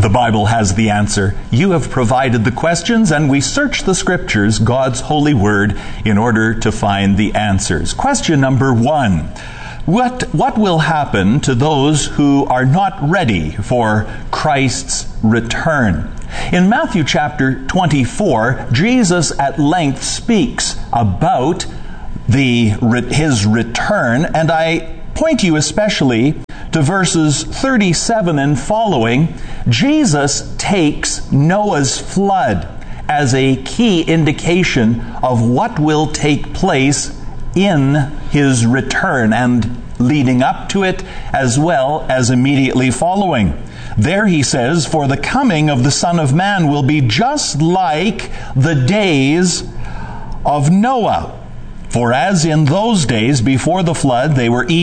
The Bible has the answer. You have provided the questions, and we search the Scriptures, God's holy word, in order to find the answers. Question number 1. What will happen to those who are not ready for Christ's return? In Matthew chapter 24, Jesus at length speaks about his return, and I point you especially to verses 37 and following. Jesus takes Noah's flood as a key indication of what will take place in his return and leading up to it, as well as immediately following. There he says, "For the coming of the Son of Man will be just like the days of Noah. For as in those days before the flood they were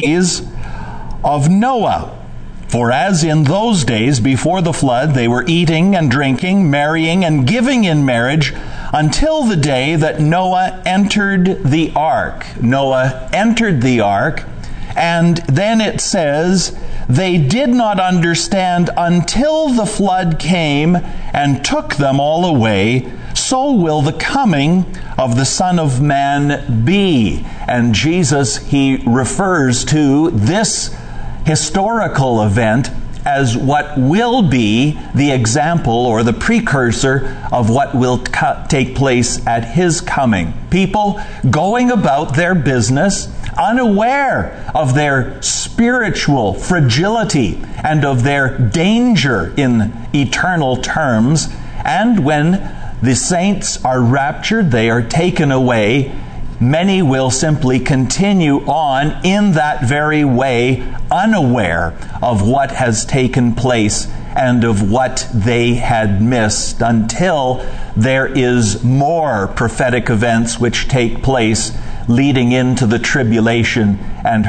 of Noah. For as in those days before the flood they were eating and drinking, marrying and giving in marriage, until the day that Noah entered the ark." Noah entered the ark, and then it says, "They did not understand until the flood came and took them all away. So will the coming of the Son of Man be." And Jesus, he refers to this historical event as what will be the example or the precursor of what will take place at his coming. People going about their business, unaware of their spiritual fragility and of their danger in eternal terms. And when the saints are raptured, they are taken away, many will simply continue on in that very way, unaware of what has taken place and of what they had missed, until there is more prophetic events which take place leading into the tribulation and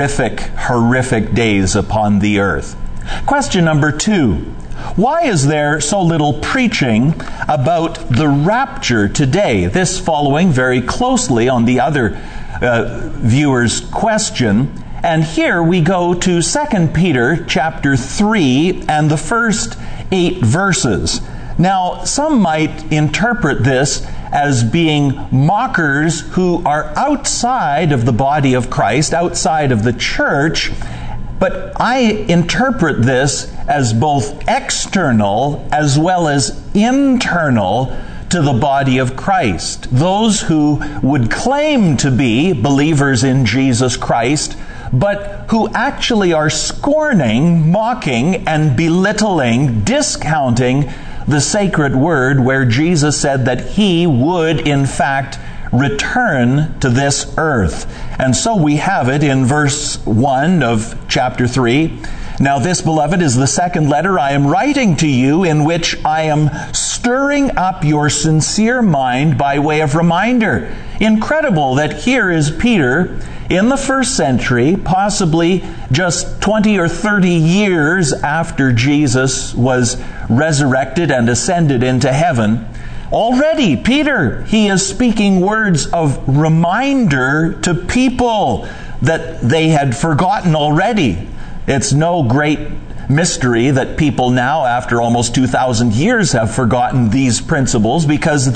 horrific days upon the earth. Question number 2. Why is there so little preaching about the rapture today? This following very closely on the other viewer's question. And here we go to 2 Peter chapter 3 and the first 8 verses. Now, some might interpret this as being mockers who are outside of the body of Christ, outside of the church. But I interpret this as both external as well as internal to the body of Christ. Those who would claim to be believers in Jesus Christ, but who actually are scorning, mocking, and belittling, discounting the sacred word where Jesus said that he would, in fact, return to this earth. And so we have it in verse 1 of chapter 3. "Now this, beloved, is the second letter I am writing to you, in which I am stirring up your sincere mind by way of reminder." Incredible that here is Peter in the first century, possibly just 20 or 30 years after Jesus was resurrected and ascended into heaven. Already, Peter, he is speaking words of reminder to people that they had forgotten already. It's no great mystery that people now, after almost 2,000 years, have forgotten these principles, because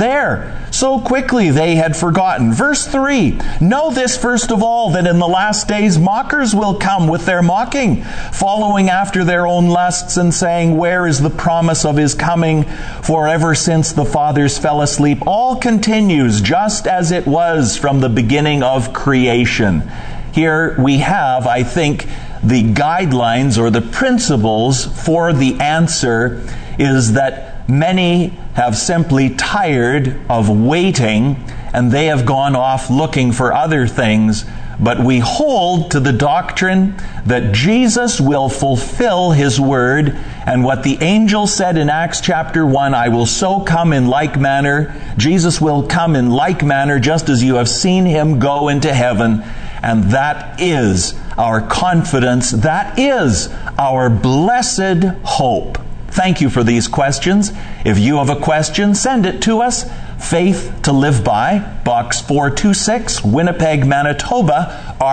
so quickly they had forgotten. Verse 3, "Know this first of all, that in the last days mockers will come with their mocking, following after their own lusts, and saying, 'Where is the promise of his coming? For ever since the fathers fell asleep, all continues just as it was from the beginning of creation.'" Here we have, I think, the guidelines or the principles for the answer is that many have simply tired of waiting, and they have gone off looking for other things. But we hold to the doctrine that Jesus will fulfill his word, and what the angel said in Acts chapter 1, "I will so come in like manner." Jesus will come in like manner, just as you have seen him go into heaven. And that is our confidence. That is our blessed hope. Thank you for these questions. If you have a question, send it to us. Faith to Live By, Box 426, Winnipeg, Manitoba,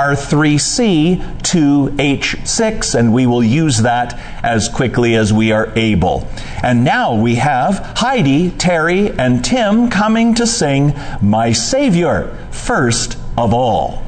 R3C 2H6, and we will use that as quickly as we are able. And now we have Heidi, Terry, and Tim coming to sing My Savior, First of All.